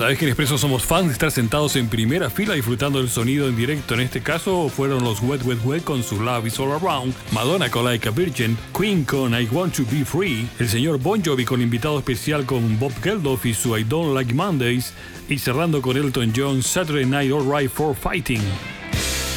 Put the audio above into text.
Sabes que en Expreso somos fans de estar sentados en primera fila disfrutando del sonido en directo. En este caso fueron los Wet Wet Wet con su Love Is All Around, Madonna con Like a Virgin, Queen con I Want to Be Free, el señor Bon Jovi con invitado especial con Bob Geldof y su I Don't Like Mondays, y cerrando con Elton John Saturday Night Alright for Fighting.